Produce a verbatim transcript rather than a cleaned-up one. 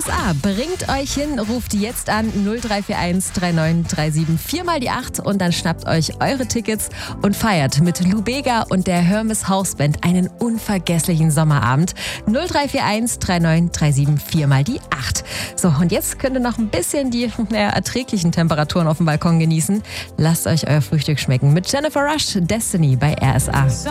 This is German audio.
S A bringt euch hin, ruft jetzt an null drei vier eins drei neun drei sieben vier mal die acht und dann schnappt euch eure Tickets und feiert mit Lou Bega und der Hermes Hausband einen unvergesslichen Sommerabend. null drei vier eins drei neun drei sieben vier mal die acht. So, und jetzt könnt ihr noch ein bisschen die naja, erträglichen Temperaturen auf dem Balkon genießen. Lasst euch euer Frühstück schmecken mit Jennifer Rush, Destiny bei R S A.